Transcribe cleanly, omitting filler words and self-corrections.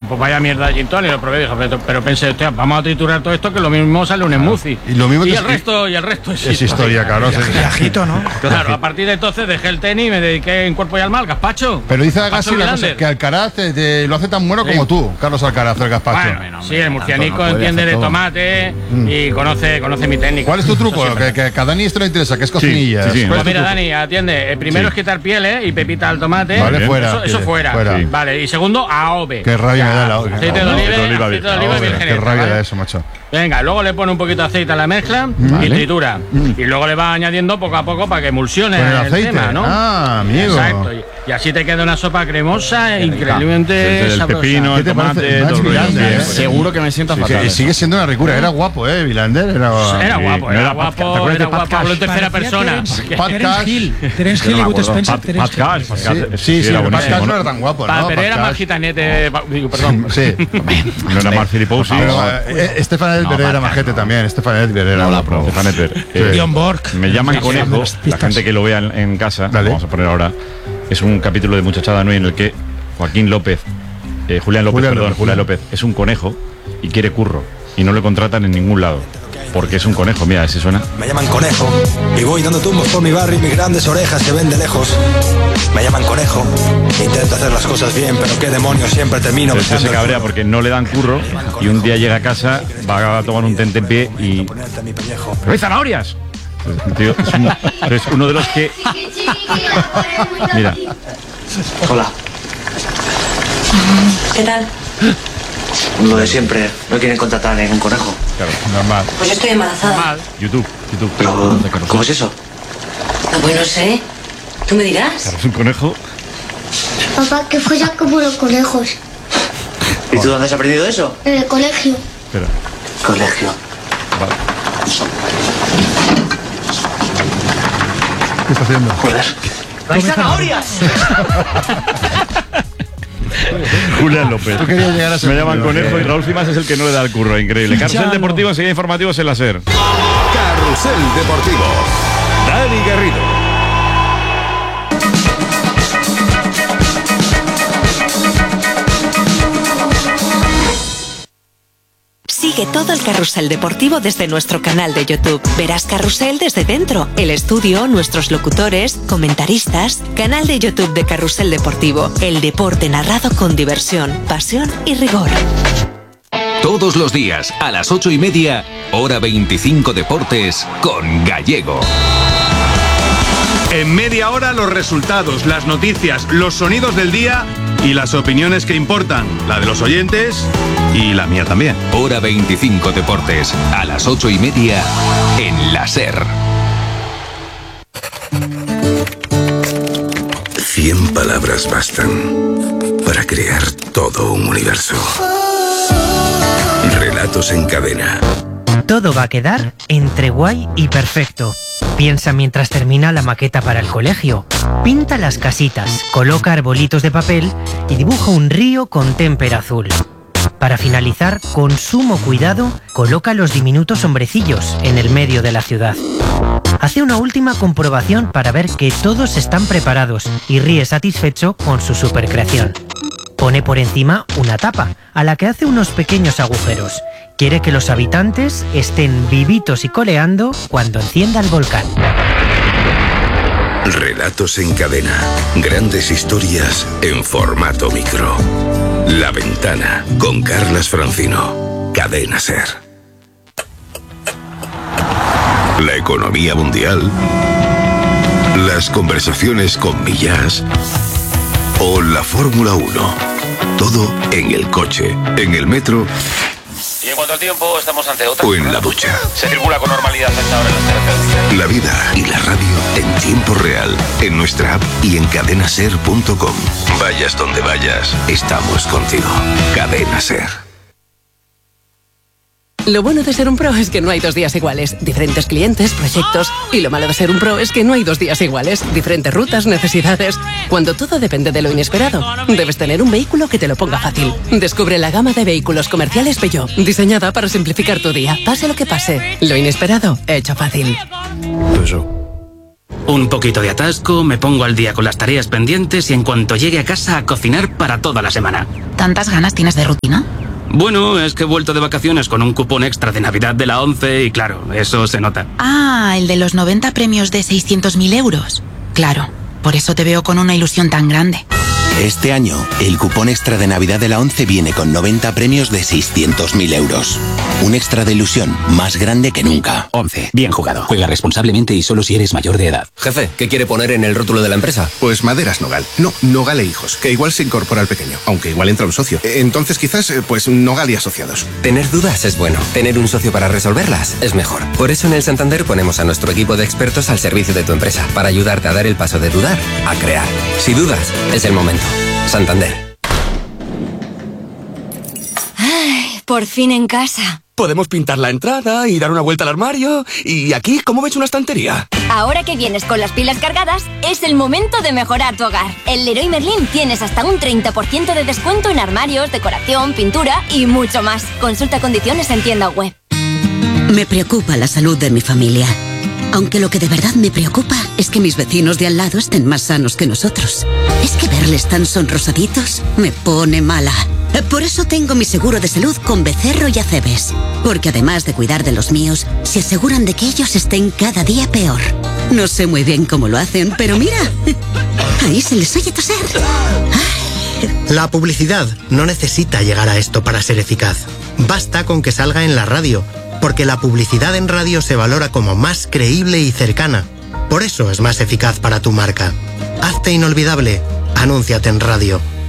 pues vaya mierda de gin tonic, lo probé, pero pensé, hostia, vamos a triturar todo esto, que lo mismo sale un smoothie. Y lo mismo y el resto es historia, claro. Viajito, ¿no? Claro, a partir de entonces dejé el tenis y me dediqué en cuerpo y alma al gazpacho. Pero dice Agassi que Alcaraz lo hace tan bueno como tú, Carlos Alcaraz, el gazpacho. Bueno, sí, el murcianico entiende de tomate y conoce mi técnica. ¿Cuál es tu truco? Que a Dani esto le interesa, que es cocinilla. Sí. Pues mira, Dani, atiende. El primero es quitar pieles y pepita al tomate. Vale, fuera. Eso fuera. Sí. Vale, y segundo, AOVE. Qué rabia me da la AOVE. Aceite de oliva y virgen. Qué rabia da eso, macho. Venga, luego le pone un poquito de aceite a la mezcla y tritura. Y luego le va añadiendo poco a poco para que emulsione el aceite. Tema, ¿no? Ah, amigo. Exacto. Y así te queda una sopa cremosa e increíblemente sabrosa. El pepino, el tomate, todo Vilander, Seguro que me siento fatal. Sigue siendo una ricura. Era guapo, Vilander. Era guapo. Era guapo. Hablo en tercera persona. Terence Hill y Bud Spencer. Pat Cash. Sí, pero Pat Cash no era tan guapo, ¿no? Pero era más gitanete. Perdón. Sí. No era más Filipowski. Stefan Edberg era majete también. Stefan Edberg era guapo. Stefan Edberg. John Borg. Me llaman conejo. La gente que lo vea en casa, vamos a poner ahora. Es un capítulo de Muchachada Nui en el que Julián López es un conejo y quiere curro y no le contratan en ningún lado porque es un conejo. Mira, ese suena. Me llaman conejo y voy dando tumbos por mi barrio y mis grandes orejas se ven de lejos. Me llaman conejo, intento hacer las cosas bien, pero qué demonios, siempre termino. Entonces se cabrea porque no le dan curro y un día llega a casa, va a tomar un tentempié y... ¡Pero hay zanahorias! Tío, es uno de los que... Mira. Hola. ¿Qué tal? Lo de siempre. No quieren contratar a ningún conejo. Claro, normal. Pues yo estoy embarazada. YouTube. Pero, ¿cómo es eso? Pues no sé. ¿Tú me dirás? Claro, es un conejo. Papá, que fuera como los conejos. ¿Y tú dónde has aprendido eso? En el colegio. Espera. Colegio. Vale. ¿Qué está haciendo? Joder. ¡Hay zanahorias! Julián López. Tú querías llegar a ser Me llaman conejo y Raúl Cimas es el que no le da el curro. Increíble. Carrusel Deportivo, enseguida informativos en la SER. Carrusel Deportivo. Dani Garrido. Sigue todo el Carrusel Deportivo desde nuestro canal de YouTube. Verás Carrusel desde dentro, el estudio, nuestros locutores, comentaristas. Canal de YouTube de Carrusel Deportivo. El deporte narrado con diversión, pasión y rigor. Todos los días a las 8:30, hora 25 Deportes con Gallego. En media hora los resultados, las noticias, los sonidos del día y las opiniones que importan, la de los oyentes y la mía también. Hora 25 Deportes, a las 8:30 en la SER. 100 palabras bastan para crear todo un universo. Relatos en cadena. Todo va a quedar entre guay y perfecto. Piensa mientras termina la maqueta para el colegio. Pinta las casitas, coloca arbolitos de papel y dibuja un río con témpera azul. Para finalizar, con sumo cuidado, coloca los diminutos hombrecillos en el medio de la ciudad. Hace una última comprobación para ver que todos están preparados y ríe satisfecho con su supercreación. Pone por encima una tapa, a la que hace unos pequeños agujeros. Quiere que los habitantes estén vivitos y coleando cuando encienda el volcán. Relatos en cadena. Grandes historias en formato micro. La Ventana, con Carlas Francino. Cadena SER. La economía mundial. Las conversaciones con Millás. O la Fórmula 1. Todo en el coche, en el metro. Y en cuanto al tiempo, estamos ante otra. O en la ducha. Se circula con normalidad hasta ahora en las carreteras. La vida y la radio en tiempo real, en nuestra app y en cadenaser.com. Vayas donde vayas, estamos contigo. Cadena SER. Lo bueno de ser un pro es que no hay 2 días iguales. Diferentes clientes, proyectos. Y lo malo de ser un pro es que no hay 2 días iguales. Diferentes rutas, necesidades. Cuando todo depende de lo inesperado, debes tener un vehículo que te lo ponga fácil. Descubre la gama de vehículos comerciales Peugeot, diseñada para simplificar tu día. Pase lo que pase, lo inesperado, hecho fácil. Peugeot. Un poquito de atasco, me pongo al día con las tareas pendientes y en cuanto llegue a casa a cocinar para toda la semana. ¿Tantas ganas tienes de rutina? Bueno, es que he vuelto de vacaciones con un cupón extra de Navidad de la 11 y claro, eso se nota. Ah, el de los 90 premios de 600.000 euros. Claro, por eso te veo con una ilusión tan grande. Este año, el cupón extra de Navidad de la 11 viene con 90 premios de 600.000 euros. Un extra de ilusión más grande que nunca. 11. Bien jugado. Juega responsablemente y solo si eres mayor de edad. Jefe, ¿qué quiere poner en el rótulo de la empresa? Pues Maderas Nogal. No, Nogal e Hijos, que igual se incorpora al pequeño, aunque igual entra un socio. Entonces quizás, pues Nogal y Asociados. Tener dudas es bueno. Tener un socio para resolverlas es mejor. Por eso en el Santander ponemos a nuestro equipo de expertos al servicio de tu empresa, para ayudarte a dar el paso de dudar a crear. Si dudas, es el momento. Santander. Ay, por fin en casa. Podemos pintar la entrada y dar una vuelta al armario. Y aquí, ¿cómo ves una estantería? Ahora que vienes con las pilas cargadas, es el momento de mejorar tu hogar. En Leroy Merlin tienes hasta un 30% de descuento en armarios, decoración, pintura y mucho más. Consulta condiciones en tienda web. Me preocupa la salud de mi familia. Aunque lo que de verdad me preocupa es que mis vecinos de al lado estén más sanos que nosotros. Es que verles tan sonrosaditos me pone mala. Por eso tengo mi seguro de salud con Becerro y Acebes. Porque además de cuidar de los míos, se aseguran de que ellos estén cada día peor. No sé muy bien cómo lo hacen, pero mira, ahí se les oye toser. La publicidad no necesita llegar a esto para ser eficaz. Basta con que salga en la radio, porque la publicidad en radio se valora como más creíble y cercana. Por eso es más eficaz para tu marca. Hazte inolvidable. Anúnciate en radio.